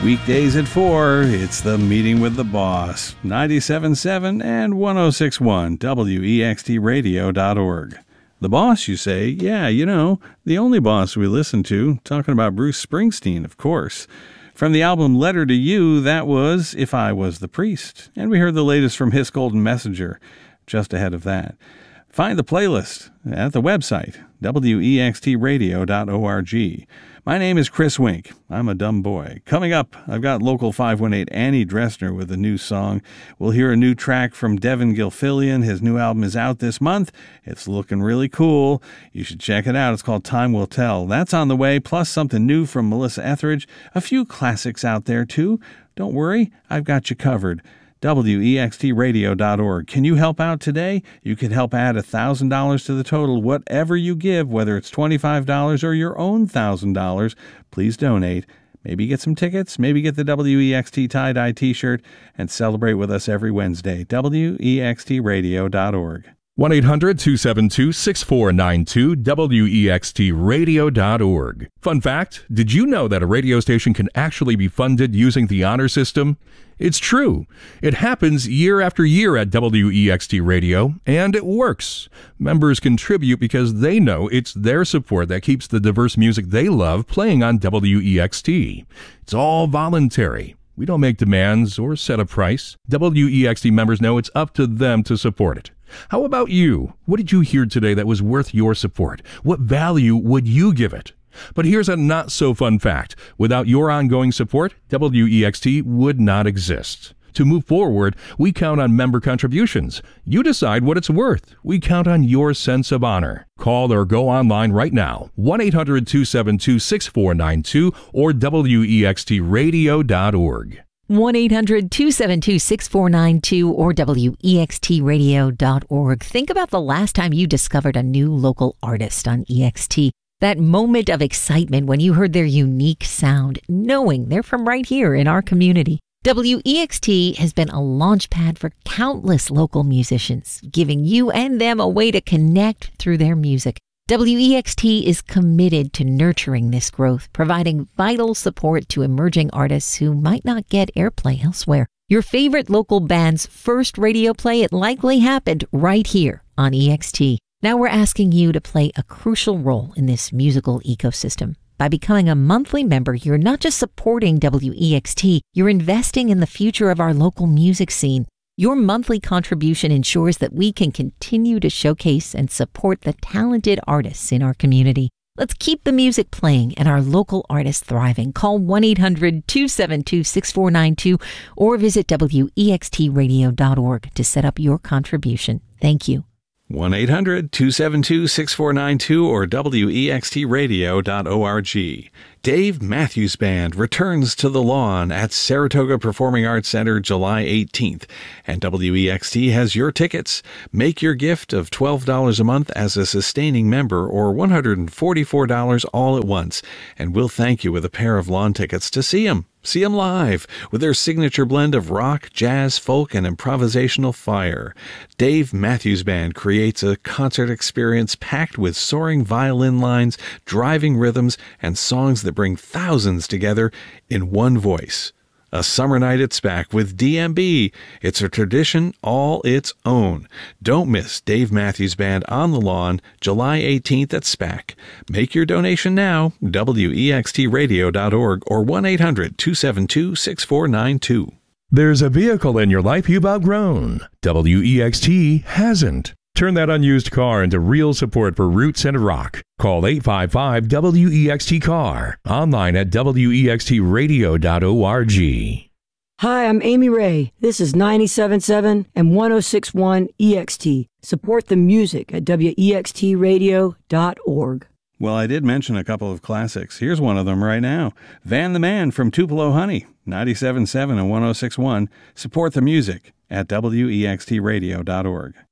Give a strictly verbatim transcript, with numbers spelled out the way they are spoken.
Weekdays at four, it's the Meeting with the Boss, ninety-seven point seven and one oh six point one W E X T radio dot org. The boss, you say? Yeah, you know, the only boss we listen to, talking about Bruce Springsteen, of course. From the album Letter to You, that was If I Was the Priest. And we heard the latest from His Golden Messenger, just ahead of that. Find the playlist at the website, W E X T radio dot org. My name is Chris Wink. I'm a dumb boy. Coming up, I've got Local five one eight Annie Dressner with a new song. We'll hear a new track from Devin Gilfillian. His new album is out this month. It's looking really cool. You should check it out. It's called Time Will Tell. That's on the way, plus something new from Melissa Etheridge. A few classics out there, too. Don't worry, I've got you covered. W E X T radio dot org. Can you help out today? You can help add one thousand dollars to the total. Whatever you give, whether it's twenty-five dollars or your own one thousand dollars, please donate. Maybe get some tickets, maybe get the W E X T tie-dye t-shirt, and celebrate with us every Wednesday. W E X T radio dot org. one eight hundred two seven two six four nine two, W E X T radio dot org. Fun fact, did you know that a radio station can actually be funded using the honor system? It's true. It happens year after year at W E X T Radio, and it works. Members contribute because they know it's their support that keeps the diverse music they love playing on W E X T. It's all voluntary. We don't make demands or set a price. W E X T members know it's up to them to support it. How about you? What did you hear today that was worth your support? What value would you give it? But here's a not-so-fun fact. Without your ongoing support, W E X T would not exist. To move forward, we count on member contributions. You decide what it's worth. We count on your sense of honor. Call or go online right now. one eight hundred two seven two six four nine two or W E X T radio dot org. one eight hundred two seven two six four nine two or W E X T radio dot org. Think about the last time you discovered a new local artist on E X T. That moment of excitement when you heard their unique sound, knowing they're from right here in our community. W E X T has been a launch pad for countless local musicians, giving you and them a way to connect through their music. W E X T is committed to nurturing this growth, providing vital support to emerging artists who might not get airplay elsewhere. Your favorite local band's first radio play, it likely happened right here on E X T. Now we're asking you to play a crucial role in this musical ecosystem. By becoming a monthly member, you're not just supporting W E X T, you're investing in the future of our local music scene. Your monthly contribution ensures that we can continue to showcase and support the talented artists in our community. Let's keep the music playing and our local artists thriving. Call one eight hundred two seven two six four nine two or visit W E X T radio dot org to set up your contribution. Thank you. one eight hundred two seven two six four nine two or W E X T radio dot org. Dave Matthews Band returns to the Lawn at Saratoga Performing Arts Center July eighteenth, and W E X T has your tickets. Make your gift of twelve dollars a month as a sustaining member or one hundred forty-four dollars all at once, and we'll thank you with a pair of lawn tickets to see them. See them live with their signature blend of rock, jazz, folk, and improvisational fire. Dave Matthews Band creates a concert experience packed with soaring violin lines, driving rhythms, and songs that bring thousands together in one voice. A summer night at SPAC with D M B. It's a tradition all its own. Don't miss Dave Matthews Band on the Lawn, July eighteenth at SPAC. Make your donation now, W E X T radio dot org or one eight hundred two seven two six four nine two. There's a vehicle in your life you've outgrown. W E X T hasn't. Turn that unused car into real support for roots and rock. Call eight five five W E X T car. Online at W E X T radio dot org. Hi, I'm Amy Ray. This is ninety-seven point seven and one oh six point one E X T. Support the music at W E X T radio dot org. Well, I did mention a couple of classics. Here's one of them right now. Van the Man from Tupelo Honey, ninety-seven point seven and one oh six point one. Support the music at W E X T radio dot org.